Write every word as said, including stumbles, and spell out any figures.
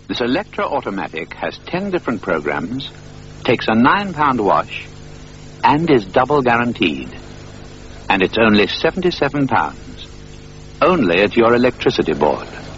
This Electra automatic has ten different programs, takes a nine pound wash, and is double guaranteed. And it's only seventy-seven pounds. Only at your electricity board.